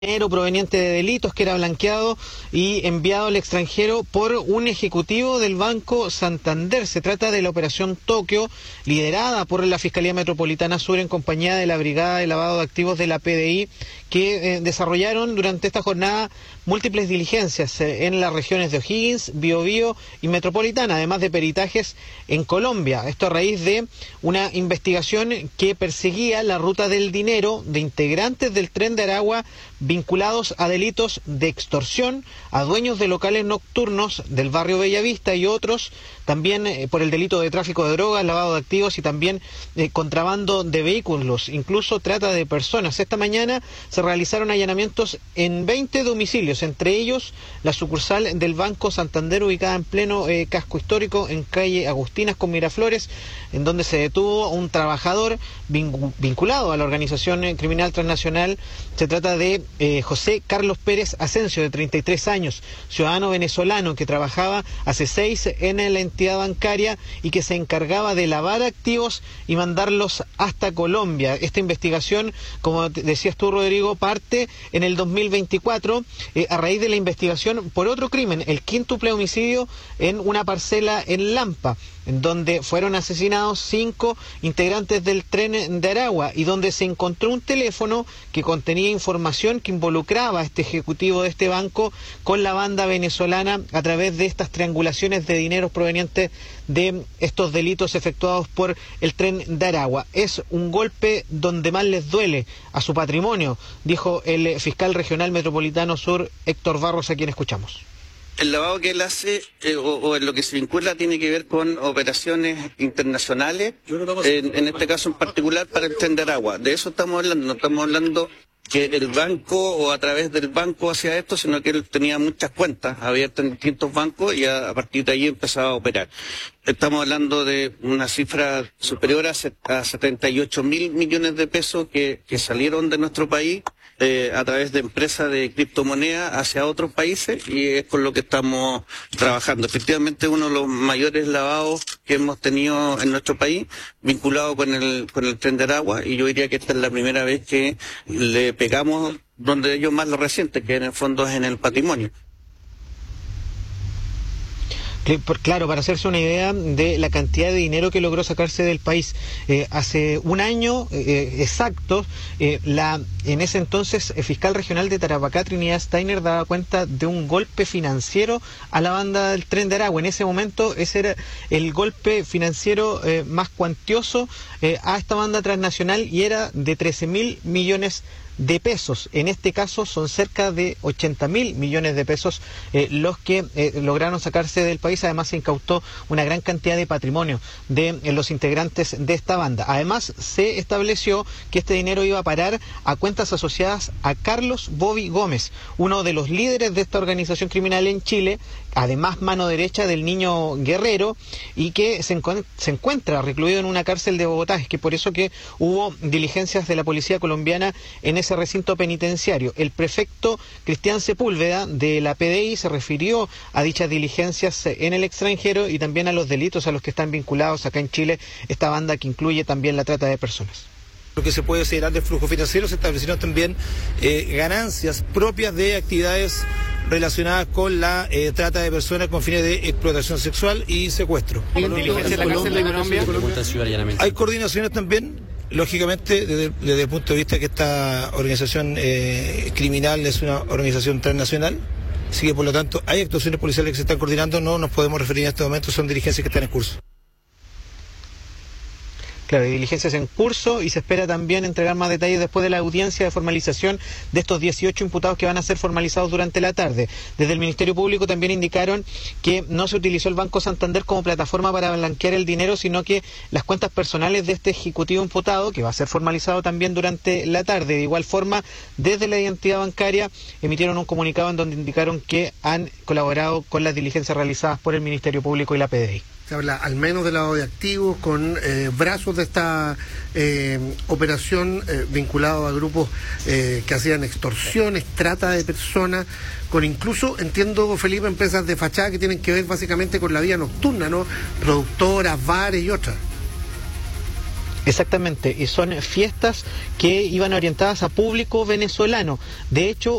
Dinero proveniente de delitos que era blanqueado y enviado al extranjero por un ejecutivo del Banco Santander. Se trata de la Operación Tokio, liderada por la Fiscalía Metropolitana Sur en compañía de la Brigada de Lavado de Activos de la PDI, que desarrollaron durante esta jornada múltiples diligencias en las regiones de O'Higgins, Biobío y Metropolitana, además de peritajes en Colombia. Esto a raíz de una investigación que perseguía la ruta del dinero de integrantes del Tren de Aragua vinculados a delitos de extorsión, a dueños de locales nocturnos del barrio Bellavista y otros, también por el delito de tráfico de drogas, lavado de activos y también contrabando de vehículos, incluso trata de personas. Esta mañana se realizaron allanamientos en 20 domicilios, entre ellos la sucursal del Banco Santander ubicada en pleno casco histórico en calle Agustinas con Miraflores, en donde se detuvo un trabajador vinculado a la organización criminal transnacional. Se trata de José Carlos Pérez Asensio, de 33 años, ciudadano venezolano que trabajaba hace 6 en la entidad bancaria y que se encargaba de lavar activos y mandarlos hasta Colombia. Esta investigación, como decías tú, Rodrigo, parte en el 2024 a raíz de la investigación por otro crimen, el quíntuple homicidio en una parcela en Lampa, en donde fueron asesinados 5 integrantes del Tren de Aragua y donde se encontró un teléfono que contenía información que involucraba a este ejecutivo de este banco con la banda venezolana a través de estas triangulaciones de dinero provenientes de estos delitos efectuados por el Tren de Aragua. Es un golpe donde más les duele a su patrimonio, dijo el fiscal regional metropolitano sur, Héctor Barros, a quien escuchamos. El lavado que él hace o en lo que se vincula tiene que ver con operaciones internacionales, en este caso en particular para el Tren de Aragua. De eso estamos hablando, no estamos hablando que el banco o a través del banco hacía esto, sino que él tenía muchas cuentas abiertas en distintos bancos y a partir de ahí empezaba a operar. Estamos hablando de una cifra superior a 78.000 millones de pesos que salieron de nuestro país a través de empresas de criptomonedas hacia otros países, y es con lo que estamos trabajando. Efectivamente, uno de los mayores lavados que hemos tenido en nuestro país vinculado con el Tren de Aragua, y yo diría que esta es la primera vez que le pegamos donde ellos más lo resienten, que en el fondo es en el patrimonio. Claro, para hacerse una idea de la cantidad de dinero que logró sacarse del país. Hace un año exacto, en ese entonces fiscal regional de Tarapacá, Trinidad Steiner, daba cuenta de un golpe financiero a la banda del Tren de Aragua. En ese momento ese era el golpe financiero más cuantioso a esta banda transnacional, y era de 13.000 millones de pesos. En este caso son cerca de 80.000 millones de pesos los que lograron sacarse del país. Además se incautó una gran cantidad de patrimonio de los integrantes de esta banda. Además se estableció que este dinero iba a parar a cuentas asociadas a Carlos Bobby Gómez, uno de los líderes de esta organización criminal en Chile, además mano derecha del Niño Guerrero, y que se encuentra recluido en una cárcel de Bogotá. Es que por eso que hubo diligencias de la policía colombiana en ese recinto penitenciario. El prefecto Cristian Sepúlveda de la PDI se refirió a dichas diligencias en el extranjero y también a los delitos a los que están vinculados acá en Chile esta banda, que incluye también la trata de personas. Lo que se puede considerar de flujo financiero, se establecieron también ganancias propias de actividades relacionadas con la trata de personas con fines de explotación sexual y secuestro. ¿Hay diligencias en la cárcel de Colombia? Hay coordinaciones también, lógicamente, desde el punto de vista que esta organización criminal es una organización transnacional, así que por lo tanto hay actuaciones policiales que se están coordinando. No nos podemos referir en este momento, son diligencias que están en curso. Claro, hay diligencias en curso y se espera también entregar más detalles después de la audiencia de formalización de estos 18 imputados que van a ser formalizados durante la tarde. Desde el Ministerio Público también indicaron que no se utilizó el Banco Santander como plataforma para blanquear el dinero, sino que las cuentas personales de este ejecutivo imputado, que va a ser formalizado también durante la tarde. De igual forma, desde la identidad bancaria emitieron un comunicado en donde indicaron que han colaborado con las diligencias realizadas por el Ministerio Público y la PDI. Se habla al menos de lavado de activos, con brazos de esta operación vinculados a grupos que hacían extorsiones, trata de personas, con incluso, entiendo, Felipe, empresas de fachada que tienen que ver básicamente con la vida nocturna, ¿no? Productoras, bares y otras. Exactamente, y son fiestas que iban orientadas a público venezolano. De hecho,